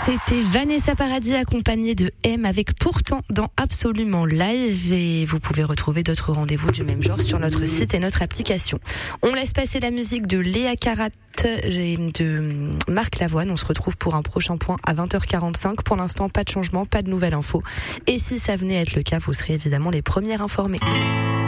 C'était Vanessa Paradis accompagnée de M avec Pourtant dans Absolument Live, et vous pouvez retrouver d'autres rendez-vous du même genre sur notre site et notre application. On laisse passer la musique de Léa Karat et de Marc Lavoine. On se retrouve pour un prochain point à 20h45. Pour l'instant, pas de changement, pas de nouvelles infos. Et si ça venait à être le cas, vous serez évidemment les premières informées.